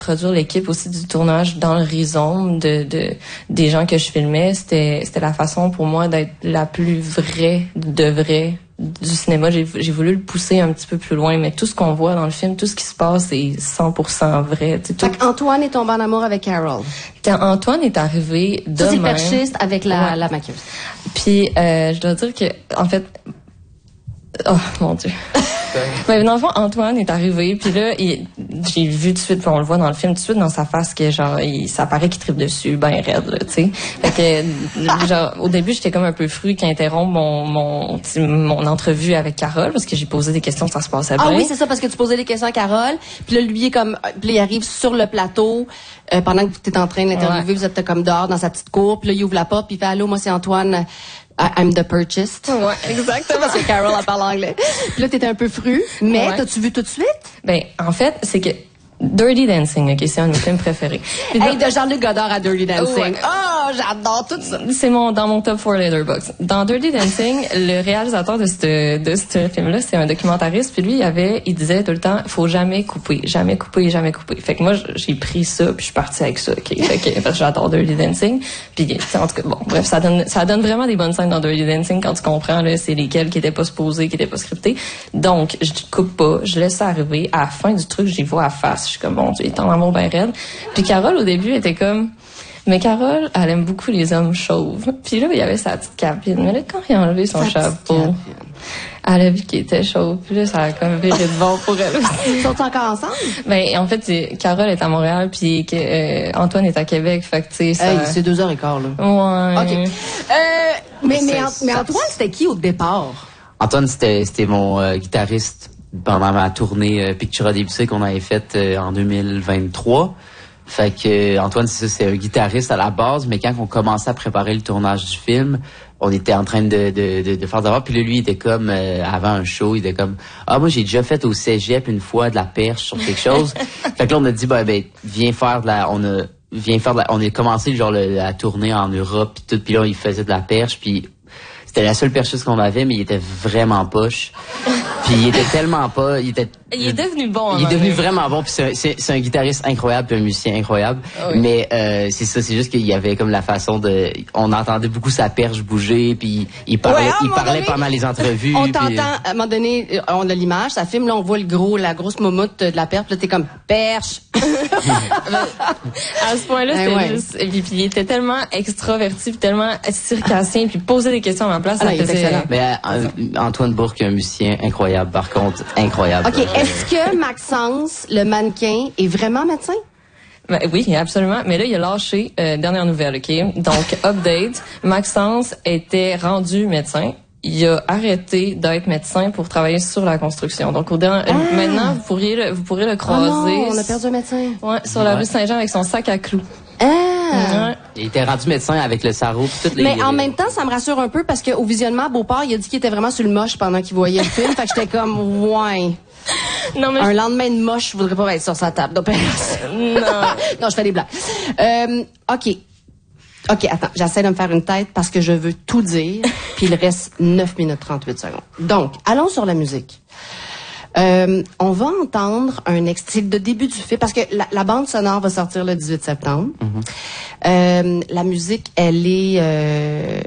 Produire l'équipe aussi du tournage dans le rhizome des gens que je filmais, c'était la façon pour moi d'être la plus vraie du cinéma. J'ai voulu le pousser un petit peu plus loin, mais tout ce qu'on voit dans le film, tout ce qui se passe est 100% vrai. Fait qu'Antoine est tombé en amour avec Carol. Antoine est arrivé de même. C'est le même. perchiste avec la maquilleuse. Puis je dois dire que en fait, oh mon Dieu. Mais dans le fond, Antoine est arrivé, puis là, j'ai vu tout de suite, puis on le voit dans le film tout de suite dans sa face que genre, ça paraît qu'il tripe dessus, ben raide là, tu sais. Fait que genre, au début, j'étais comme un peu fru qui interrompt mon entrevue avec Carole parce que j'ai posé des questions, ça se passait bien. Ah oui, c'est ça, parce que tu posais des questions à Carole, puis là, lui est comme, puis là, il arrive sur le plateau pendant que tu es en train de l'interviewer, vous êtes comme dehors dans sa petite cour, puis là, il ouvre la porte, puis il fait allô, moi c'est Antoine. I'm the purchased. Ouais, exactement. Parce que Carol elle parle anglais. Puis là, t'étais un peu fru, mais t'as-tu vu tout de suite? Ben, en fait, c'est que Dirty Dancing, ok, c'est un de mes films préférés. Hey, de Jean-Luc Godard à Dirty Dancing. Oh, j'adore tout ça. C'est dans mon top 4 Letterboxd. Dans Dirty Dancing, le réalisateur de ce film-là, c'est un documentariste, puis lui, il disait tout le temps, faut jamais couper, jamais couper, jamais couper. Fait que moi, j'ai pris ça, puis je suis partie avec ça, ok. Fait que j'adore Dirty Dancing. Puis, en tout cas, bon, bref, ça donne vraiment des bonnes scènes dans Dirty Dancing quand tu comprends, là, c'est lesquelles qui étaient pas supposées, qui étaient pas scriptées. Donc, je coupe pas, je laisse ça arriver. À la fin du truc, j'y vois à face. Je suis comme, bon Dieu, il est en amour ben raide. Puis Carole, au début, était comme, mais Carole, elle aime beaucoup les hommes chauves. Puis là, il y avait sa petite capine. Mais là, quand il a enlevé son chapeau, elle a vu qu'il était chauve. Puis là, ça a comme viré de bord pour elle aussi. Ils sont encore ensemble? Ben, en fait, Carole est à Montréal, puis Antoine est à Québec. Fait que, tu sais, ça... Hey, c'est 2h15, là. Ouais. OK. Mais Antoine, c'était qui au départ? Antoine, c'était mon guitariste pendant ma tournée Pictura des Bussées qu'on avait faite en 2023. Fait que Antoine, c'est un guitariste à la base, mais quand on commençait à préparer le tournage du film, on était en train de faire d'abord. Puis là, lui, il était comme avant un show, il était comme moi j'ai déjà fait au cégep une fois de la perche sur quelque chose. Fait que là, on a dit viens faire de la. On a commencé genre la tournée en Europe puis tout. Puis là, il faisait de la perche puis c'était la seule percheuse qu'on avait, mais il était vraiment poche. Puis il était tellement pas, il est devenu bon. Il est devenu vraiment bon. Puis c'est un guitariste incroyable, puis un musicien incroyable. Oui. Mais c'est ça, c'est juste qu'il y avait comme la façon de, on entendait beaucoup sa perche bouger, puis il parlait pendant les entrevues. On t'entend à un moment donné, on a l'image, ça filme, là on voit la grosse moumoute de la perche, là t'es comme perche. À ce point-là, c'était juste, et puis il était tellement extraverti, puis tellement circassien, puis posait des questions à ma place. Ça faisait... excellent. Mais Antoine Bourque, un musicien incroyable, par contre, incroyable. OK, est-ce que Maxence, le mannequin, est vraiment médecin? Ben, oui, absolument. Mais là, il a lâché, dernière nouvelle, OK? Donc, update, Maxence était rendu médecin. Il a arrêté d'être médecin pour travailler sur la construction. Donc, maintenant, vous pourrez le croiser. Oh non, on a perdu un médecin. Ouais, sur la rue Saint-Jean avec son sac à clous. Ouais. Il était rendu médecin avec le sarreau pis toutes les... Mais en même temps, ça me rassure un peu parce qu'au visionnement à Beauport, il a dit qu'il était vraiment sur le moche pendant qu'il voyait le film. Fait que j'étais comme, ouais. Non, mais un lendemain de moche, je voudrais pas être sur sa table d'opération. Non, je fais des blagues. OK, attends, j'essaie de me faire une tête parce que je veux tout dire, puis il reste 9 minutes 38 secondes. Donc, allons sur la musique. On va entendre un extrait de début du film, parce que la bande sonore va sortir le 18 septembre. Mm-hmm. La musique, elle est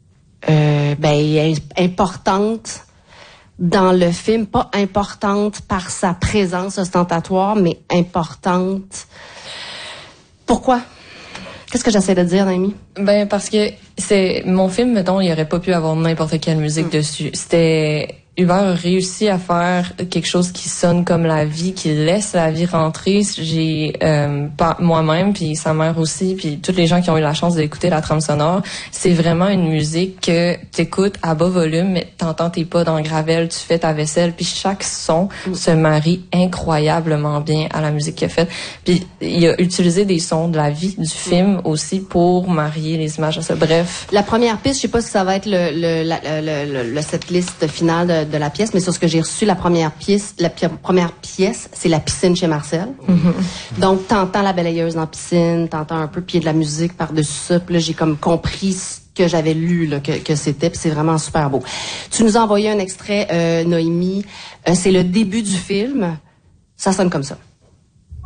importante dans le film, pas importante par sa présence ostentatoire, mais importante. Pourquoi? Qu'est-ce que j'essaie de dire, Naomi? Ben, parce que c'est mon film, mettons, il aurait pas pu avoir n'importe quelle musique dessus. Hubert a réussi à faire quelque chose qui sonne comme la vie, qui laisse la vie rentrer. J'ai moi-même, puis sa mère aussi, puis tous les gens qui ont eu la chance d'écouter la trame sonore, c'est vraiment une musique que t'écoutes à bas volume, mais t'entends tes pas dans le gravel, tu fais ta vaisselle, puis chaque son se marie incroyablement bien à la musique qu'il a faite. Puis il a utilisé des sons de la vie du film aussi pour marier les images à ça. Bref. La première piste, je sais pas si ça va être le setlist finale de la pièce, mais sur ce que j'ai reçu, la première pièce, c'est la piscine chez Marcel. Mm-hmm. Donc, t'entends la balayeuse dans la piscine, t'entends un peu, puis il y a de la musique par-dessus ça, puis là, j'ai comme compris ce que j'avais lu, là, que c'était, puis c'est vraiment super beau. Tu nous as envoyé un extrait, Noémie, c'est le début du film, ça sonne comme ça.